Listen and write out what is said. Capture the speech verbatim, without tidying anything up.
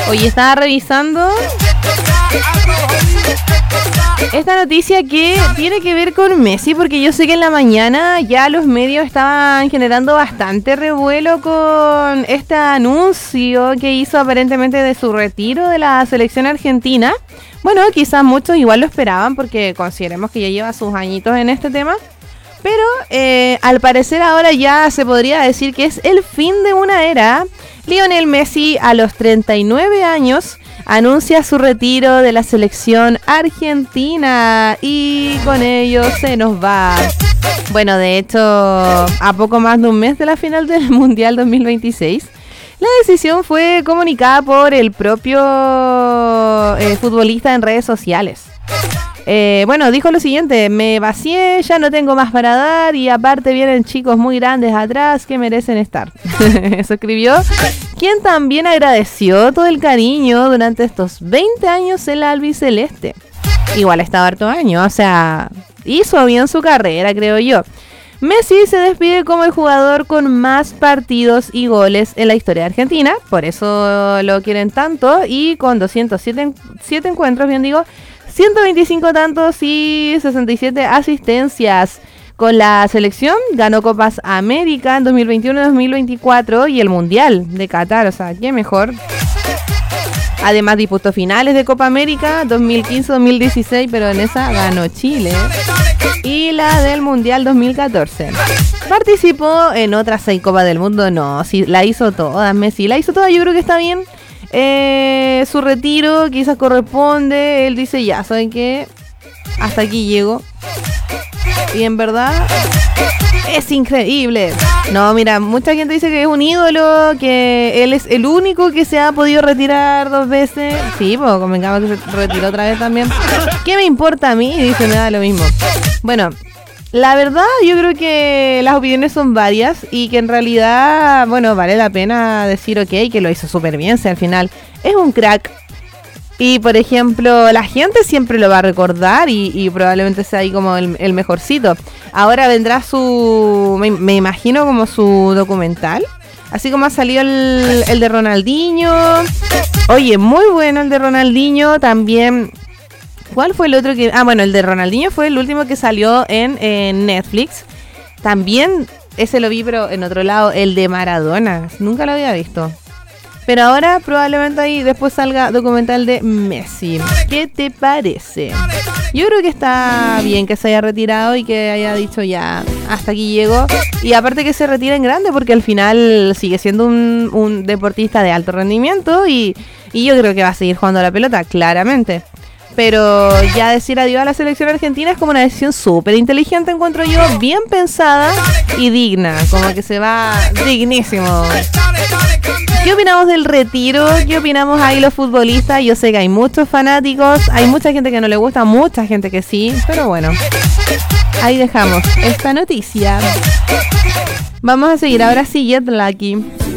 Hoy estaba revisando esta noticia que tiene que ver con Messi, porque yo sé que en la mañana ya los medios estaban generando bastante revuelo con este anuncio que hizo aparentemente de su retiro de la selección argentina. Bueno, quizás muchos igual lo esperaban porque consideremos que ya lleva sus añitos en este tema. Pero eh, al parecer ahora ya se podría decir que es el fin de una era. Lionel Messi, a los treinta y nueve años, anuncia su retiro de la selección argentina y con ello se nos va. Bueno, de hecho, a poco más de un mes de la final del Mundial dos mil veintiséis, la decisión fue comunicada por el propio eh, futbolista en redes sociales. Eh, bueno, dijo lo siguiente: me vacié, ya no tengo más para dar y aparte vienen chicos muy grandes atrás que merecen estar. Eso escribió, quien también agradeció todo el cariño durante estos veinte años en la albiceleste. Igual ha estado harto años, o sea, hizo bien su carrera, creo yo. Messi se despide como el jugador con más partidos y goles en la historia de Argentina, por eso lo quieren tanto, y con doscientos siete, siete encuentros, bien digo, ciento veinticinco tantos y sesenta y siete asistencias. Con la selección ganó Copas América en dos mil veintiuno y dos mil veinticuatro y el Mundial de Qatar, o sea, qué mejor. Además disputó finales de Copa América dos mil quince dos mil dieciséis, pero en esa ganó Chile. Y la del Mundial dos mil catorce. Participó en otras seis Copas del Mundo, no, sí, la hizo todas, Messi, la hizo todas, yo creo que está bien. Eh, su retiro quizás corresponde. Él dice, ya, ¿saben qué? Hasta aquí llego. Y en verdad es increíble. No, mira, mucha gente dice que es un ídolo, que él es el único que se ha podido retirar dos veces. Sí, pues convengamos que se retiró otra vez también. ¿Qué me importa a mí? Dice, me da lo mismo. Bueno, la verdad yo creo que las opiniones son varias y que en realidad, bueno, vale la pena decir ok, que lo hizo súper bien, si al final es un crack. Y por ejemplo, la gente siempre lo va a recordar y, y probablemente sea ahí como el, el mejorcito. Ahora vendrá su, me, me imagino como su documental, así como ha salido el, el de Ronaldinho. Oye, muy bueno el de Ronaldinho también. ¿Cuál fue el otro que...? Ah, bueno, el de Ronaldinho fue el último que salió en, en Netflix. También, ese lo vi, pero en otro lado, el de Maradona. Nunca lo había visto. Pero ahora probablemente ahí después salga documental de Messi. ¿Qué te parece? Yo creo que está bien que se haya retirado y que haya dicho ya, hasta aquí llego. Y aparte que se retire en grande, porque al final sigue siendo un, un deportista de alto rendimiento y, y yo creo que va a seguir jugando a la pelota, claramente. Pero ya decir adiós a la selección argentina es como una decisión súper inteligente, encuentro yo, bien pensada y digna, como que se va dignísimo. ¿Qué opinamos del retiro? ¿Qué opinamos ahí los futbolistas? Yo sé que hay muchos fanáticos, hay mucha gente que no le gusta, mucha gente que sí, pero bueno, ahí dejamos esta noticia. Vamos a seguir ahora sí, Jet Lucky.